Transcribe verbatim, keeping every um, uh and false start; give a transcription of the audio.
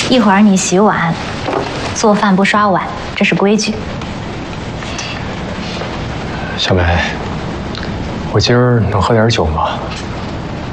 一会儿你洗碗，做饭不刷碗，这是规矩。 小梅，我今儿能喝点酒吗？